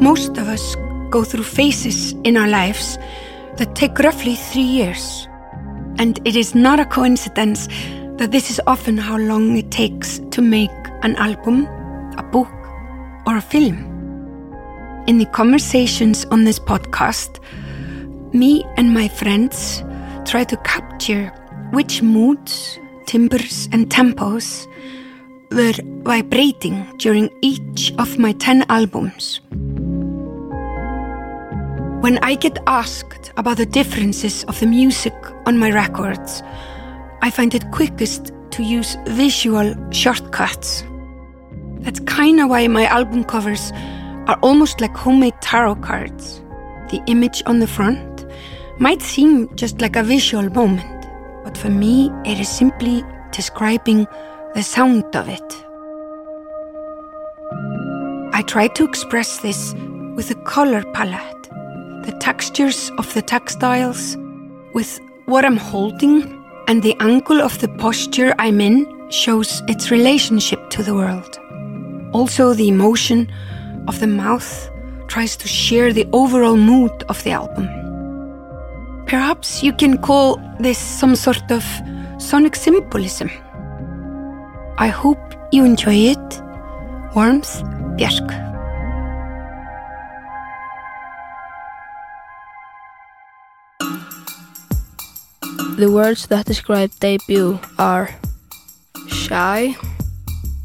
Most of us go through phases in our lives that take roughly 3 years. And it is not a coincidence that this is often how long it takes to make an album, a book, or a film. In the conversations on this podcast, me and my friends try to capture which moods, timbres, and tempos were vibrating during each of my 10 albums. When I get asked about the differences of the music on my records, I find it quickest to use visual shortcuts. That's kinda why my album covers are almost like homemade tarot cards. The image on the front might seem just like a visual moment, but for me it is simply describing the sound of it. I try to express this with a color palette, the textures of the textiles, with what I'm holding, and the angle of the posture I'm in shows its relationship to the world. Also, the emotion of the mouth tries to share the overall mood of the album. Perhaps you can call this some sort of sonic symbolism. I hope you enjoy it. Warmth, Björk. The words that describe debut are shy,